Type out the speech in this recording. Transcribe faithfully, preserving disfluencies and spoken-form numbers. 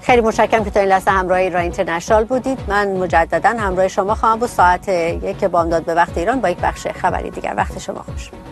خیلی متشکرم که تا این لحظه همراه ایران اینترنشنال بودید. من مجددا همراه شما خواهم بود ساعت یک بامداد به وقت ایران با یک بخش خبری دیگر. وقت شما خوش.